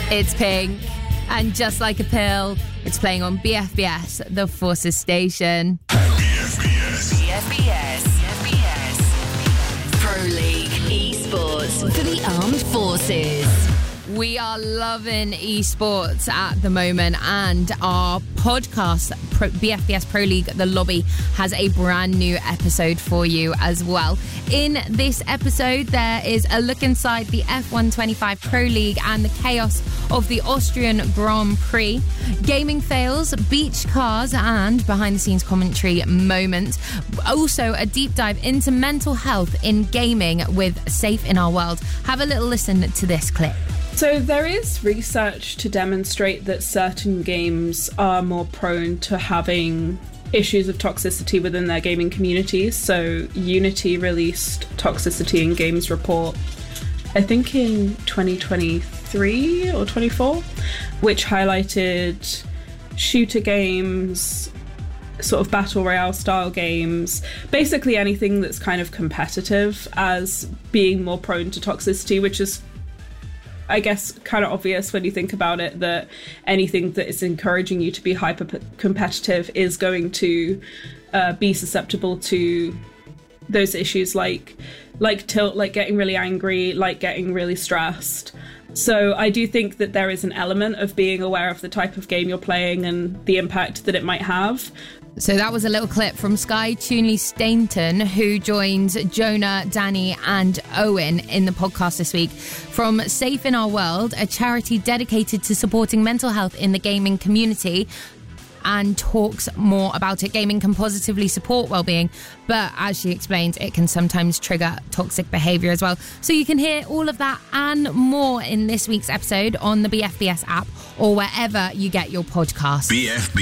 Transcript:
It's Pink, and just like a pill, it's playing on BFBS, the Forces station. BFBS. Pro League esports for the armed forces. We are loving esports at the moment, and our podcast, BFBS Pro League The Lobby, has a brand new episode for you as well. In this episode, there is a look inside the F125 Pro League and the chaos of the Austrian Grand Prix, gaming fails, beach cars, and behind-the-scenes commentary moments. Also, a deep dive into mental health in gaming with Safe in Our World. Have a little listen to this clip. So there is research to demonstrate that certain games are more prone to having issues of toxicity within their gaming communities. So Unity released Toxicity in Games report, I think in 2023 or 24, which highlighted shooter games, sort of battle royale style games, basically anything that's kind of competitive as being more prone to toxicity, which is, I guess, kind of obvious when you think about it, that anything that is encouraging you to be hyper competitive is going to be susceptible to those issues like tilt, like getting really angry, like getting really stressed. So I do think that there is an element of being aware of the type of game you're playing and the impact that it might have. So that was a little clip from Sky Toonley Stainton, who joins Jonah, Danny and Owen in the podcast this week from Safe in Our World, a charity dedicated to supporting mental health in the gaming community, and talks more about it. Gaming can positively support well-being, but as she explains, it can sometimes trigger toxic behaviour as well. So you can hear all of that and more in this week's episode on the BFBS app or wherever you get your podcasts. BFBS.